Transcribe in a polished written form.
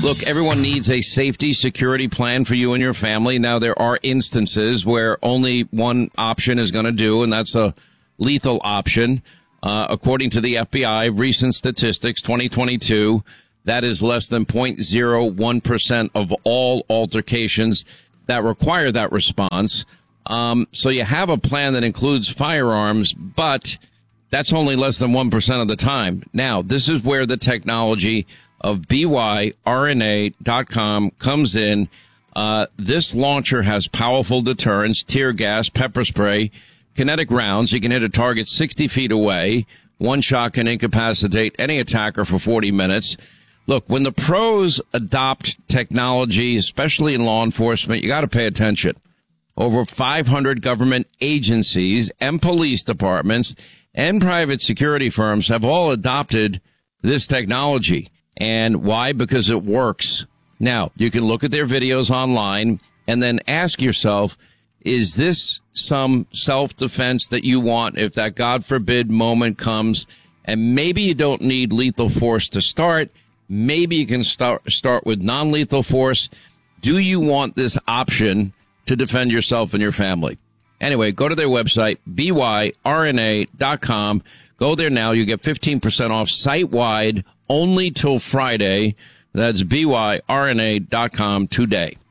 Look, everyone needs a safety security plan for you and your family. Now, there are instances where only one option is going to do, and that's a lethal option. According to the FBI, recent statistics, 2022, that is less than 0.01% of all altercations that require that response. So you have a plan that includes firearms, but that's only less than 1% of the time. Now, this is where the technology of BYRNA.com comes in. This launcher has powerful deterrence, tear gas, pepper spray, kinetic rounds. You can hit a target 60 feet away. One shot can incapacitate any attacker for 40 minutes. Look, when the pros adopt technology, especially in law enforcement, you got to pay attention. Over 500 government agencies and police departments and private security firms have all adopted this technology. And why? Because it works. Now, you can look at their videos online and then ask yourself, is this some self-defense that you want if that, God forbid, moment comes? And maybe you don't need lethal force to start. Maybe you can start with non-lethal force. Do you want this option to defend yourself and your family? Anyway, go to their website, BYRNA.com. Go there now. You get 15% off site-wide only till Friday. That's BYRNA.com today.